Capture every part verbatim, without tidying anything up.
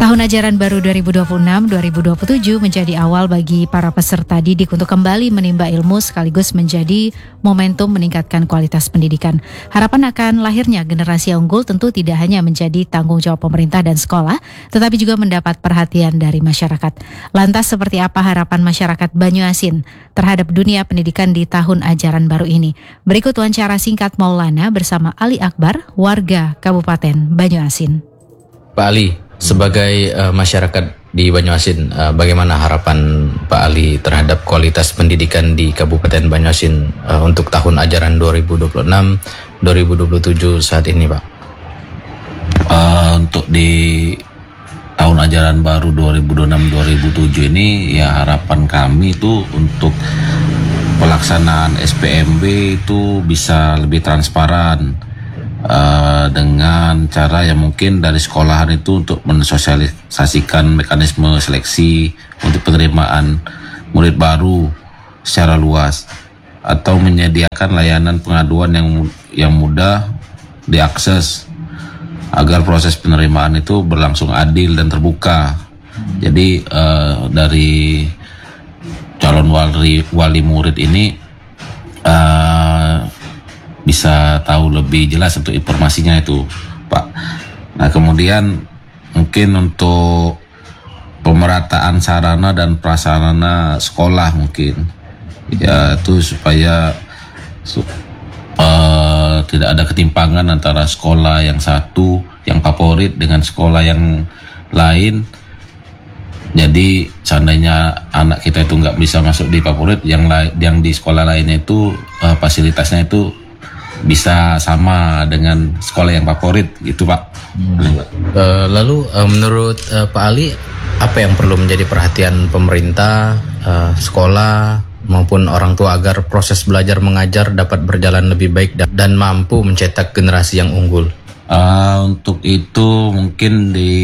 Tahun ajaran baru dua ribu dua puluh enam dua ribu dua puluh tujuh menjadi awal bagi para peserta didik untuk kembali menimba ilmu sekaligus menjadi momentum meningkatkan kualitas pendidikan. Harapan akan lahirnya generasi unggul tentu tidak hanya menjadi tanggung jawab pemerintah dan sekolah, tetapi juga mendapat perhatian dari masyarakat. Lantas seperti apa harapan masyarakat Banyuasin terhadap dunia pendidikan di tahun ajaran baru ini? Berikut wawancara singkat Maulana bersama Ali Akbar, warga Kabupaten Banyuasin. Pak Ali, sebagai uh, masyarakat di Banyuasin, uh, bagaimana harapan Pak Ali terhadap kualitas pendidikan di Kabupaten Banyuasin uh, untuk tahun ajaran dua ribu dua puluh enam dua ribu dua puluh tujuh saat ini, Pak? Uh, untuk di tahun ajaran baru dua ribu dua puluh enam dua ribu dua puluh tujuh ini, ya harapan kami itu untuk pelaksanaan S P M B itu bisa lebih transparan. Uh, dengan cara yang mungkin dari sekolahan itu untuk mensosialisasikan mekanisme seleksi untuk penerimaan murid baru secara luas, atau menyediakan layanan pengaduan yang yang mudah diakses agar proses penerimaan itu berlangsung adil dan terbuka. Jadi uh, dari calon wali wali murid ini uh, bisa tahu lebih jelas untuk informasinya itu, Pak. Nah, kemudian mungkin untuk pemerataan sarana dan prasarana sekolah mungkin, ya itu supaya uh, tidak ada ketimpangan antara sekolah yang satu yang favorit dengan sekolah yang lain. Jadi seandainya anak kita itu nggak bisa masuk di favorit, yang la- yang di sekolah lainnya itu uh, fasilitasnya itu bisa sama dengan sekolah yang favorit gitu, Pak. Hmm. Uh, lalu uh, menurut uh, Pak Ali, apa yang perlu menjadi perhatian pemerintah, uh, sekolah maupun orang tua agar proses belajar mengajar dapat berjalan lebih baik dan, dan mampu mencetak generasi yang unggul? Uh, untuk itu mungkin di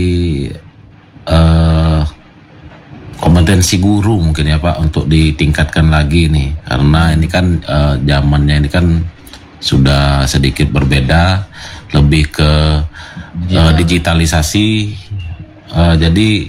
uh, kompetensi guru mungkin ya, Pak, untuk ditingkatkan lagi nih, karena ini kan uh, zamannya ini kan sudah sedikit berbeda, lebih ke uh, digitalisasi. Uh, jadi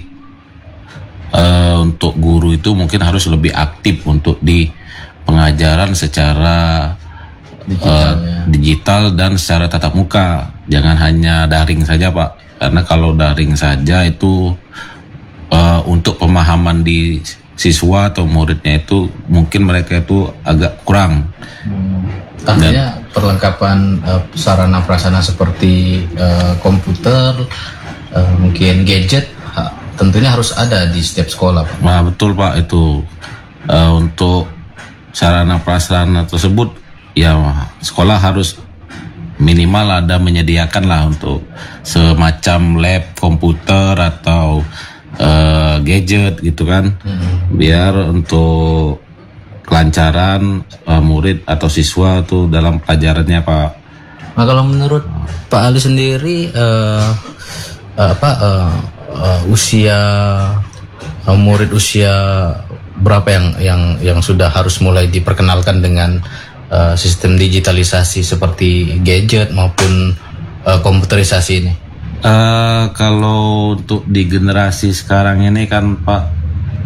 uh, untuk guru itu mungkin harus lebih aktif untuk di pengajaran secara digital, uh, ya. digital dan secara tatap muka. Jangan hanya daring saja, Pak. Karena kalau daring saja itu uh, untuk pemahaman di siswa atau muridnya itu mungkin mereka itu agak kurang. Hmm. Artinya perlengkapan uh, sarana prasarana seperti uh, komputer, uh, mungkin gadget, ha, tentunya harus ada di setiap sekolah, Pak. Nah, betul, Pak, itu uh, untuk sarana prasarana tersebut ya sekolah harus minimal ada menyediakan lah untuk semacam lab komputer atau uh, gadget gitu kan, hmm. biar untuk kelancaran uh, murid atau siswa tuh dalam pelajarannya, Pak. Nah, kalau menurut Pak Ali sendiri uh, uh, apa uh, uh, usia uh, murid usia berapa yang yang yang sudah harus mulai diperkenalkan dengan uh, sistem digitalisasi seperti gadget maupun uh, komputerisasi ini? Uh, kalau untuk di generasi sekarang ini kan, Pak,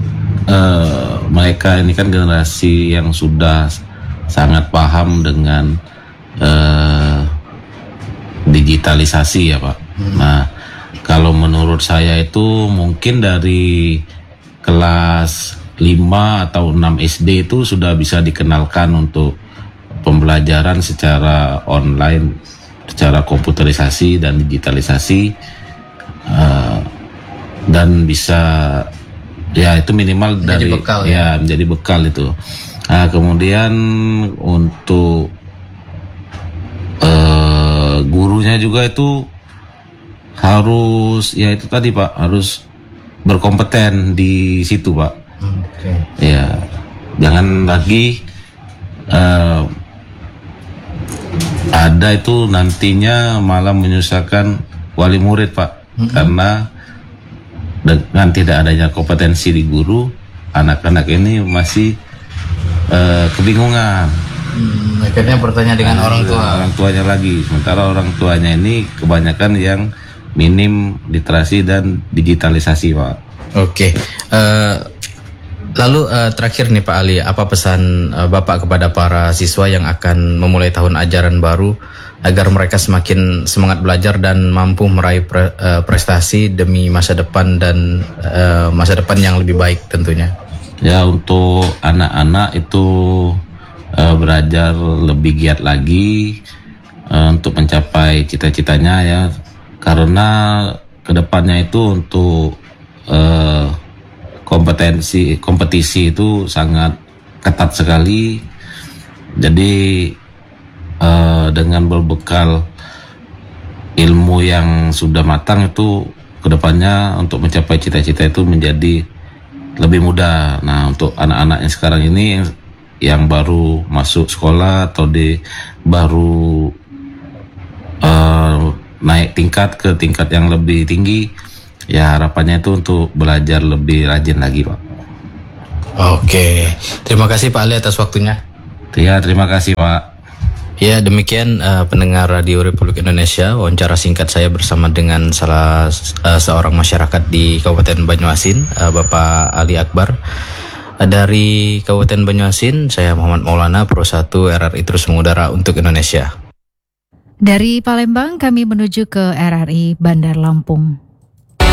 Uh, mereka ini kan generasi yang sudah sangat paham dengan uh, digitalisasi ya, Pak. Hmm. Nah, kalau menurut saya itu mungkin dari kelas lima atau enam S D itu sudah bisa dikenalkan untuk pembelajaran secara online, secara komputerisasi dan digitalisasi, uh, dan bisa ya itu minimal menjadi dari bekal, ya. ya menjadi bekal itu. Nah, kemudian untuk uh, gurunya juga itu harus ya itu tadi, Pak, harus berkompeten di situ, Pak. Okay. Ya, jangan lagi uh, ada itu nantinya malah menyusahkan wali murid, Pak, mm-hmm. karena dengan tidak adanya kompetensi di guru, anak-anak ini masih uh, kebingungan. Hmm, akhirnya bertanya dengan nah, orang tua. Orang tuanya lagi, sementara orang tuanya ini kebanyakan yang minim literasi dan digitalisasi, Pak. Oke. Uh, lalu uh, terakhir nih Pak Ali, apa pesan uh, Bapak kepada para siswa yang akan memulai tahun ajaran baru agar mereka semakin semangat belajar dan mampu meraih pre, uh, prestasi demi masa depan dan uh, masa depan yang lebih baik tentunya? Ya, untuk anak-anak itu uh, belajar lebih giat lagi uh, untuk mencapai cita-citanya ya, karena kedepannya itu untuk uh, kompetensi kompetisi itu sangat ketat sekali. Jadi uh, dengan berbekal ilmu yang sudah matang itu kedepannya untuk mencapai cita-cita itu menjadi lebih mudah. Nah, untuk anak-anak yang sekarang ini yang, yang baru masuk sekolah atau di baru uh, naik tingkat ke tingkat yang lebih tinggi, ya harapannya itu untuk belajar lebih rajin lagi, Pak. Oke, terima kasih Pak Ali atas waktunya. Ya, terima kasih, Pak. Ya, demikian uh, pendengar Radio Republik Indonesia, wawancara singkat saya bersama dengan salah uh, seorang masyarakat di Kabupaten Banyuasin, uh, Bapak Ali Akbar. Uh, dari Kabupaten Banyuasin, saya Muhammad Maulana, Pro satu R R I Terus Mengudara untuk Indonesia. Dari Palembang kami menuju ke R R I Bandar Lampung.